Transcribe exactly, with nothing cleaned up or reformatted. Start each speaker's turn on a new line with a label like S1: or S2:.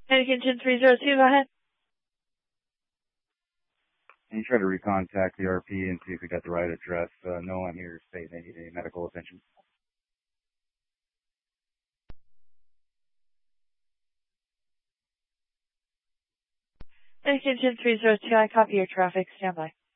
S1: Medication three zero two, go ahead.
S2: And try to recontact the R P and see if we got the right address. Uh, no one here is saying they need any medical attention.
S1: Medication three zero two, I copy your traffic. Stand by.